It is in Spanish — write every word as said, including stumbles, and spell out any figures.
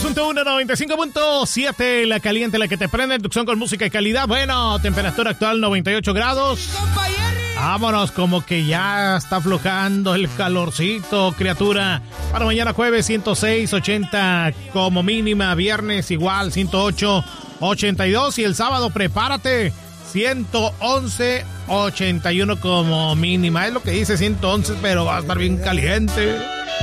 punto uno, noventa y cinco punto siete, la caliente, la que te prende, inducción con música y calidad. Bueno, temperatura actual noventa y ocho grados. Vámonos, como que ya está aflojando el calorcito, criatura. Para mañana jueves ciento seis, ochenta como mínima. Viernes igual, ciento ocho, ochenta y dos. Y el sábado prepárate, ciento once, ochenta y uno como mínima. Es lo que dice ciento once, pero va a estar bien caliente.